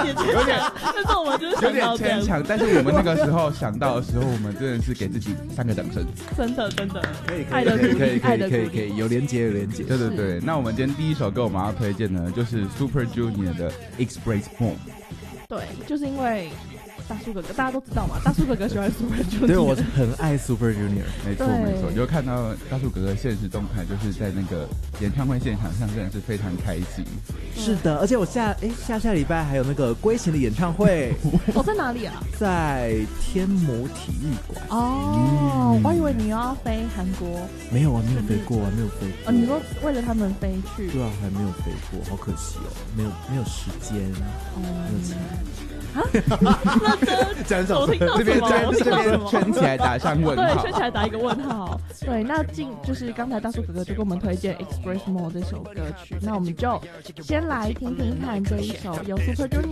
有点，但是我们就是有点牵强。但是我们那个时候想到的时候，我们真的是给自己3个掌声。 真的， 可以，有连结。 对。那我们今天第一首歌我们要推荐呢，就是 Super Junior 的 Express More。 对，就是因为大叔哥哥大家都知道嘛，大叔哥哥喜欢 Super Junior。 对，我很爱 Super Junior。 没错，就看到大叔哥哥现实动态，就是在那个演唱会现场上真的是非常开心。 是的，而且我下礼拜还有那个龟贤的演唱会。 在哪里啊？在天母体育馆。 我以为你要飞韩国。 没有飞过。 你说为了他们飞去？ 对啊，还没有飞过，好可惜哦，没有时间，没有钱。 讲什么？ 这边圈起来打上问号， 对，圈起来打一个问号。对，那就是刚才大叔哥哥就给我们推荐 Express More 这首歌曲，那我们就先来听听看这一首由 Super Junior